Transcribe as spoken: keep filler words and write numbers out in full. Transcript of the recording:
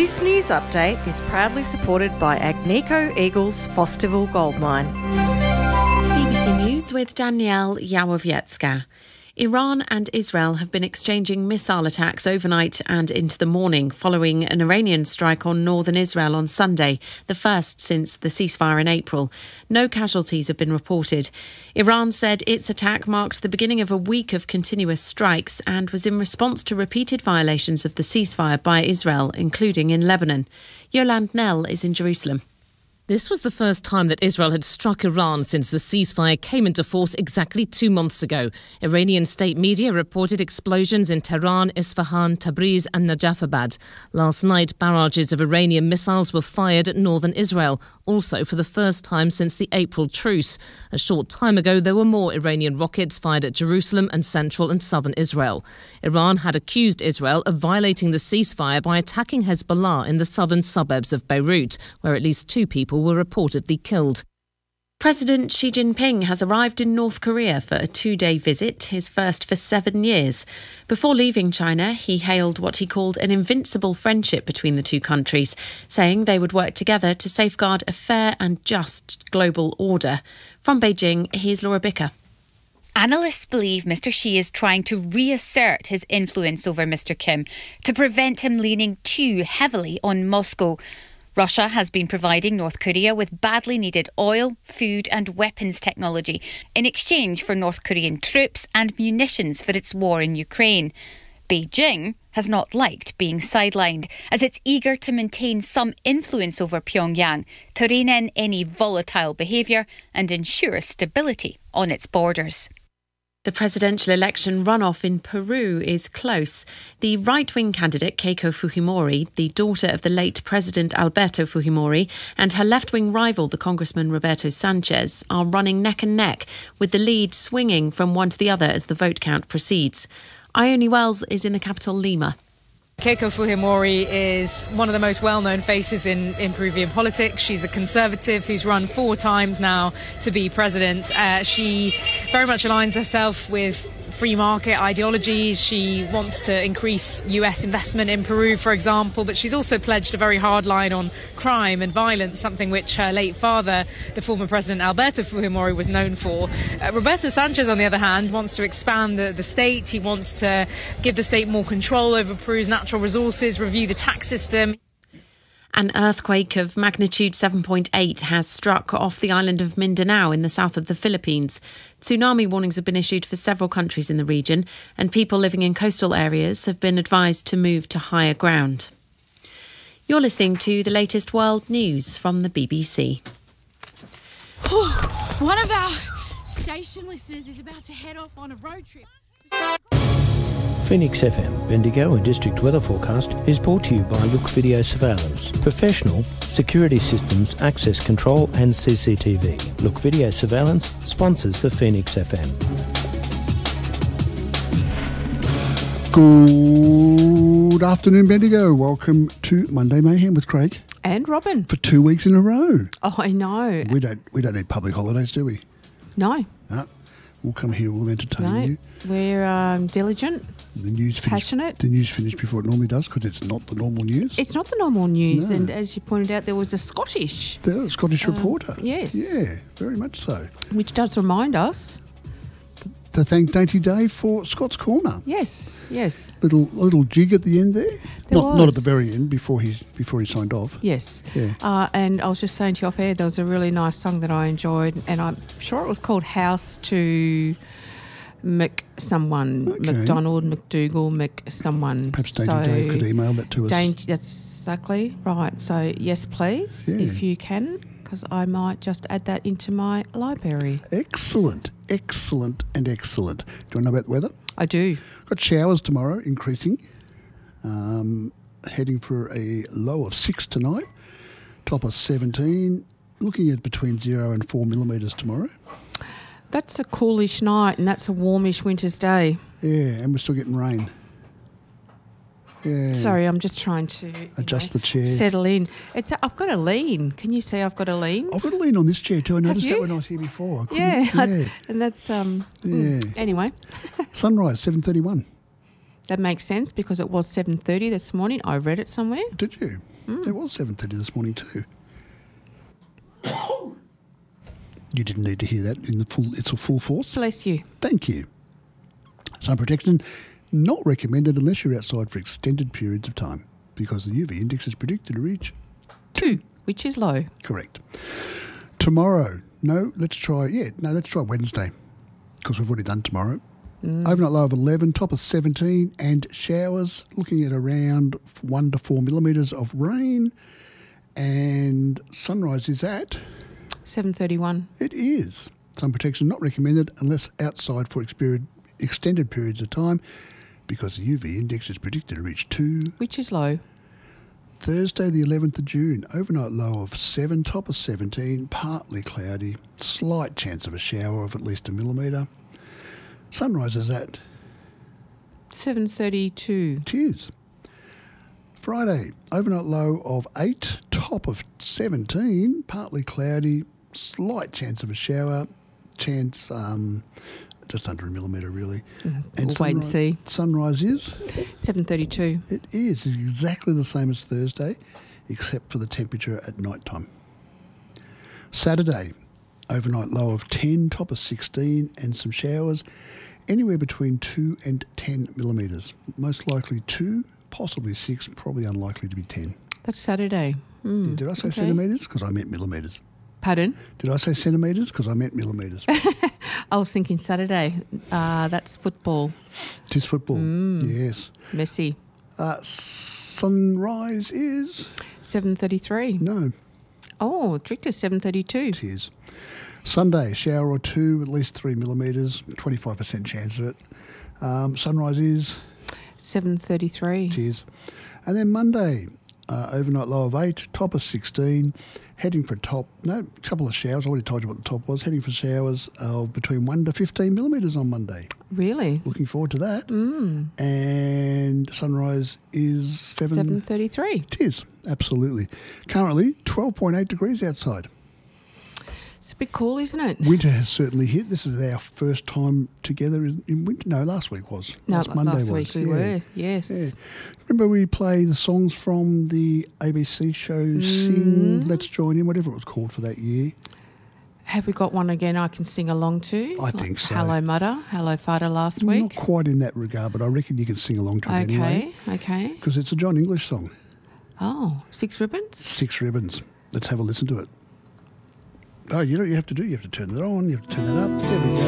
This news update is proudly supported by Agnico Eagle's Fosterville Gold Mine. B B C News with Danielle Yawowiecka. Iran and Israel have been exchanging missile attacks overnight and into the morning following an Iranian strike on northern Israel on Sunday, the first since the ceasefire in April. No casualties have been reported. Iran said its attack marked the beginning of a week of continuous strikes and was in response to repeated violations of the ceasefire by Israel, including in Lebanon. Yolande Nell is in Jerusalem. This was the first time that Israel had struck Iran since the ceasefire came into force exactly two months ago. Iranian state media reported explosions in Tehran, Isfahan, Tabriz and Najafabad. Last night, barrages of Iranian missiles were fired at northern Israel, also for the first time since the April truce. A short time ago, there were more Iranian rockets fired at Jerusalem and central and southern Israel. Iran had accused Israel of violating the ceasefire by attacking Hezbollah in the southern suburbs of Beirut, where at least two people were reportedly killed. President Xi Jinping has arrived in North Korea for a two-day visit, his first for seven years. Before leaving China, he hailed what he called an invincible friendship between the two countries, saying they would work together to safeguard a fair and just global order. From Beijing, here's Laura Bicker. Analysts believe Mister Xi is trying to reassert his influence over Mister Kim to prevent him leaning too heavily on Moscow. Russia has been providing North Korea with badly needed oil, food and weapons technology in exchange for North Korean troops and munitions for its war in Ukraine. Beijing has not liked being sidelined, as it's eager to maintain some influence over Pyongyang to rein in any volatile behaviour and ensure stability on its borders. The presidential election runoff in Peru is close. The right-wing candidate, Keiko Fujimori, the daughter of the late President Alberto Fujimori, and her left-wing rival, the Congressman Roberto Sanchez, are running neck and neck, with the lead swinging from one to the other as the vote count proceeds. Ione Wells is in the capital, Lima. Keiko Fujimori is one of the most well-known faces in, in Peruvian politics. She's a conservative who's run four times now to be president. Uh, she very much aligns herself with free market ideologies. She wants to increase U S investment in Peru, for example, but she's also pledged a very hard line on crime and violence, something which her late father, the former President Alberto Fujimori, was known for. Uh, Roberto Sanchez, on the other hand, wants to expand the, the state. He wants to give the state more control over Peru's natural resources, review the tax system. An earthquake of magnitude seven point eight has struck off the island of Mindanao in the south of the Philippines. Tsunami warnings have been issued for several countries in the region, and people living in coastal areas have been advised to move to higher ground. You're listening to the latest world news from the B B C. One of our station listeners is about to head off on a road trip. Phoenix F M, Bendigo and District Weather Forecast is brought to you by Look Video Surveillance. Professional security systems, access control and C C T V. Look Video Surveillance sponsors the Phoenix F M. Good afternoon, Bendigo. Welcome to Monday Mayhem with Craig. And Robin. For two weeks in a row. Oh, I know. We don't we don't need public holidays, do we? No. No. We'll come here, we'll entertain no. you. We're um, diligent, the news finished, passionate. The news finished before it normally does because it's not the normal news. It's not the normal news. No. And as you pointed out, there was a Scottish. There was a Scottish um, reporter. Yes. Yeah, very much so. Which does remind us to thank Dainty Dave for Scott's Corner. Yes, yes. Little little jig at the end there. There not was. not at the very end before he's before he signed off. Yes. Yeah. Uh, and I was just saying to you off air, there was a really nice song that I enjoyed, and I'm sure it was called House to Mc someone, Okay. McDonald, McDougall, Mc someone. Perhaps Dainty so Dave could email that to us. Dainty, that's exactly right. So yes, please, Yeah. if you can, because I might just add that into my library. Excellent, excellent and excellent. Do you want to know about the weather? I do. Got showers tomorrow, increasing. Um, heading for a low of six tonight. Top of seventeen. Looking at between zero and four millimetres tomorrow. That's a coolish night and that's a warmish winter's day. Yeah, and we're still getting rain. Yeah. Sorry, I'm just trying to adjust know, the chair. Settle in. It's a, I've got a lean. Can you see I've got a lean? I've got a lean on this chair too. I noticed you? that when I was here before. I Yeah, couldn't- yeah. I, and that's um. Yeah. mm, anyway, Sunrise seven thirty-one. That makes sense because it was seven thirty this morning. I read it somewhere. Did you? Mm. It was seven thirty this morning too. You didn't need to hear that in the full. It's a full force. Bless you. Thank you. Sun protection not recommended unless you're outside for extended periods of time because the U V index is predicted to reach two, which is low. Correct. Tomorrow, no, let's try. Yeah, no, let's try Wednesday because we've already done tomorrow. Mm. Overnight low of eleven, top of seventeen, and showers looking at around one to four millimetres of rain. And sunrise is at seven thirty-one. It is. Sun protection not recommended unless outside for exper- extended periods of time because the U V index is predicted to reach two. Which is low. Thursday the eleventh of June, overnight low of seven, top of seventeen, partly cloudy, slight chance of a shower of at least a millimetre. Sunrise is at seven thirty-two. It is. Friday, overnight low of eight, top of seventeen, partly cloudy, slight chance of a shower, chance um, just under a millimetre really. Mm, and we'll wait and see. Sunrise is? seven thirty-two. It is. It's exactly the same as Thursday, except for the temperature at night time. Saturday, overnight low of ten, top of sixteen, and some showers, anywhere between two and ten millimetres. Most likely two, possibly six, probably unlikely to be ten. That's Saturday. Mm, yeah, did I say okay. centimetres? Because I meant millimetres. Pardon? Did I say centimetres? Because I meant millimetres. I was thinking Saturday. Uh, that's football. It is football, mm. yes. Messi. Uh, sunrise is? seven thirty-three. No. Oh, tricked us, seven thirty-two. It is. Sunday, shower or two, at least three millimetres, twenty-five percent chance of it. Um, sunrise is? seven thirty-three. It is. And then Monday, uh, overnight low of eight, top of sixteen, heading for a top, no, a couple of showers. I already told you what the top was. Heading for showers of between one to fifteen millimetres on Monday. Really? Looking forward to that. Mm. And sunrise is seven... seven thirty-three. It is, absolutely. Currently, twelve point eight degrees outside. It's a bit cool, isn't it? Winter has certainly hit. This is our first time together in, in winter. No, last week was. No, last Monday last was. week we yeah. were, yes. Yeah. Remember we play the songs from the A B C show Mm. Sing, Let's Join In, whatever it was called for that year. Have we got one again I can sing along to? I think so. Hello Mudder, Hello Fada last Not week. Not quite in that regard, but I reckon you can sing along to it okay, anyway. Okay, okay. Because it's a John English song. Oh, Six Ribbons? Six Ribbons. Let's have a listen to it. Oh, you know what you have to do? You have to turn it on, you have to turn that up. There we go.